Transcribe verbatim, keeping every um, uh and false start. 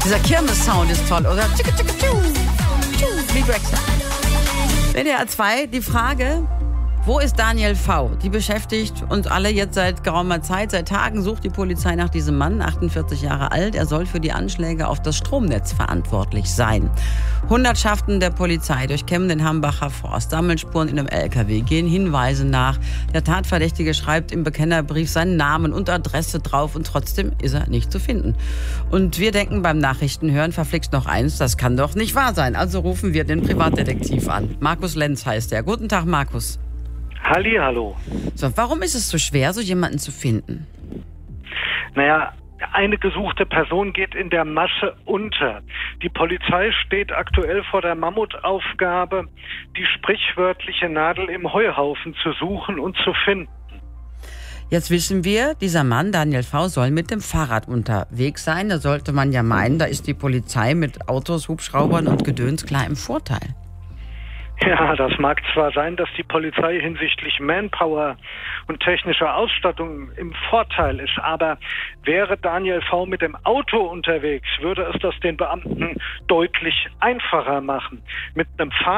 Dieser Kirmes-Sound ist toll, oder? Wie Drexler. W D R zwei, die Frage, wo ist Daniel V.? Die beschäftigt uns alle jetzt seit geraumer Zeit. Seit Tagen sucht die Polizei nach diesem Mann, achtundvierzig Jahre alt. Er soll für die Anschläge auf das Stromnetz verantwortlich sein. Hundertschaften der Polizei durchkämmen den Hambacher Forst, sammeln Spuren in einem L K W, gehen Hinweisen nach. Der Tatverdächtige schreibt im Bekennerbrief seinen Namen und Adresse drauf und trotzdem ist er nicht zu finden. Und wir denken beim Nachrichtenhören verflixt noch eins, das kann doch nicht wahr sein. Also rufen wir den Privatdetektiv an. Markus Lenz heißt er. Guten Tag, Markus. Hallihallo. So, warum ist es so schwer, so jemanden zu finden? Naja, eine gesuchte Person geht in der Masse unter. Die Polizei steht aktuell vor der Mammutaufgabe, die sprichwörtliche Nadel im Heuhaufen zu suchen und zu finden. Jetzt wissen wir, dieser Mann, Daniel V., soll mit dem Fahrrad unterwegs sein. Da sollte man ja meinen, da ist die Polizei mit Autos, Hubschraubern und Gedöns klar im Vorteil. Ja, das mag zwar sein, dass die Polizei hinsichtlich Manpower und technischer Ausstattung im Vorteil ist, aber wäre Daniel V. mit dem Auto unterwegs, würde es das den Beamten deutlich einfacher machen. Mit einem Fahrrad